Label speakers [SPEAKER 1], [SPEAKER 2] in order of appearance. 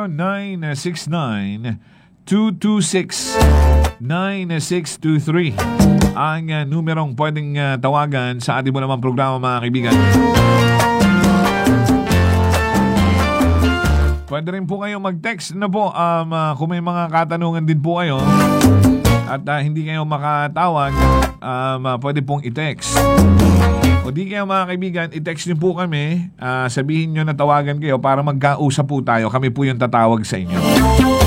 [SPEAKER 1] 0969-226-9623 ang numerong pwedeng tawagan sa ating mo namang programa, mga kaibigan. Pwede rin po kayo mag-text na po kung may mga katanungan din po kayo at hindi kayo makatawag, pwede pong i-text. O di kayo, mga kaibigan, i-text niyo po kami, sabihin niyo na tawagan kayo para magkausap po tayo. Kami po yung tatawag sa inyo.